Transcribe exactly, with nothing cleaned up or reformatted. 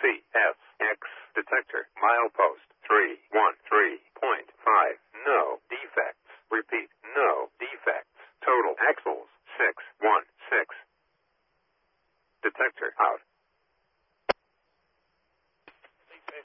C S X detector milepost three one three point five. No defects. Repeat, no defects. Total axles six one six. Detector out.